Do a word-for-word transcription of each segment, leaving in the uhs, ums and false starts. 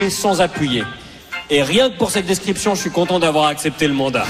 sans appuyer. Et rien que pour cette description, je suis content d'avoir accepté le mandat.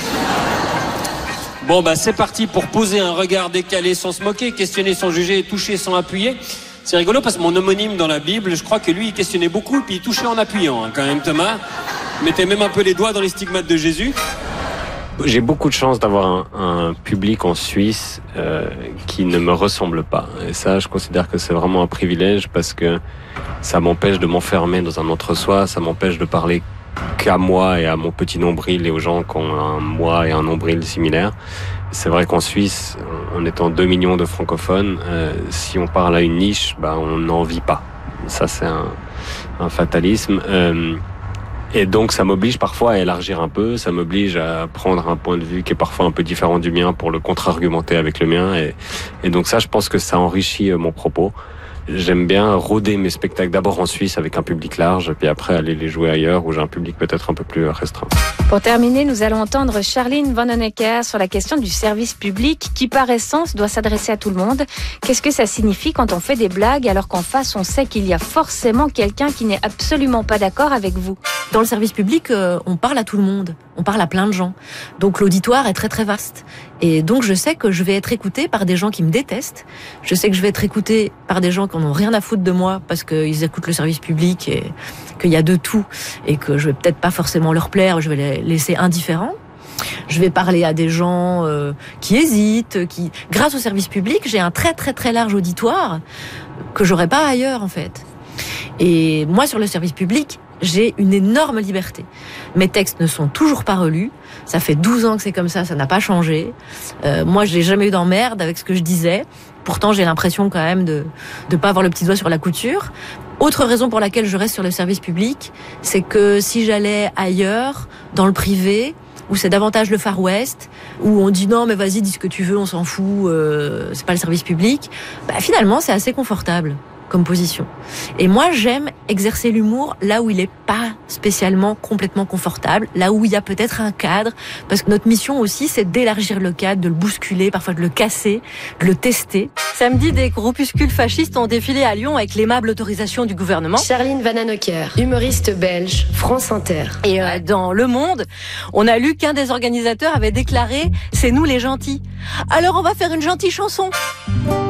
Bon bah c'est parti pour poser un regard décalé sans se moquer, questionner sans juger et toucher sans appuyer. C'est rigolo parce que mon homonyme dans la Bible, je crois que lui il questionnait beaucoup et puis il touchait en appuyant hein, quand même Thomas. Il mettait même un peu les doigts dans les stigmates de Jésus. J'ai beaucoup de chance d'avoir un, un public en Suisse euh, qui ne me ressemble pas. Et ça, je considère que c'est vraiment un privilège parce que ça m'empêche de m'enfermer dans un entre-soi, ça m'empêche de parler qu'à moi et à mon petit nombril et aux gens qui ont un moi et un nombril similaires. C'est vrai qu'en Suisse, en étant deux millions de francophones, euh, si on parle à une niche, bah, on n'en vit pas. Ça, c'est un, un fatalisme. Euh, Et donc ça m'oblige parfois à élargir un peu, ça m'oblige à prendre un point de vue qui est parfois un peu différent du mien pour le contre-argumenter avec le mien. Et, et donc ça, je pense que ça enrichit mon propos. J'aime bien rôder mes spectacles d'abord en Suisse avec un public large, puis après aller les jouer ailleurs où j'ai un public peut-être un peu plus restreint. Pour terminer, nous allons entendre Charline Vanhoenacker sur la question du service public qui par essence doit s'adresser à tout le monde. Qu'est-ce que ça signifie quand on fait des blagues alors qu'en face on sait qu'il y a forcément quelqu'un qui n'est absolument pas d'accord avec vous? Dans le service public, euh, on parle à tout le monde, on parle à plein de gens. Donc l'auditoire est très très vaste. Et donc je sais que je vais être écoutée par des gens qui me détestent. Je sais que je vais être écoutée par des gens qui n'ont rien à foutre de moi parce qu'ils écoutent le service public et qu'il y a de tout et que je vais peut-être pas forcément leur plaire, je vais les laisser indifférents. Je vais parler à des gens euh, qui hésitent, qui, grâce au service public, j'ai un très très très large auditoire que j'aurais pas ailleurs en fait. Et moi sur le service public, j'ai une énorme liberté. Mes textes ne sont toujours pas relus. Ça fait douze ans que c'est comme ça, ça n'a pas changé. Euh, moi, je n'ai jamais eu d'emmerde avec ce que je disais. Pourtant, j'ai l'impression quand même de ne pas avoir le petit doigt sur la couture. Autre raison pour laquelle je reste sur le service public, c'est que si j'allais ailleurs, dans le privé, où c'est davantage le Far West, où on dit non mais vas-y, dis ce que tu veux, on s'en fout, euh, c'est pas le service public, bah, finalement c'est assez confortable comme position. Et moi, j'aime exercer l'humour là où il est pas spécialement complètement confortable, là où il y a peut-être un cadre, parce que notre mission aussi, c'est d'élargir le cadre, de le bousculer, parfois de le casser, de le tester. Samedi, des groupuscules fascistes ont défilé à Lyon avec l'aimable autorisation du gouvernement. Charline Vanhoenacker, humoriste belge, France Inter. Et euh, dans Le Monde, on a lu qu'un des organisateurs avait déclaré « C'est nous les gentils ». Alors on va faire une gentille chanson.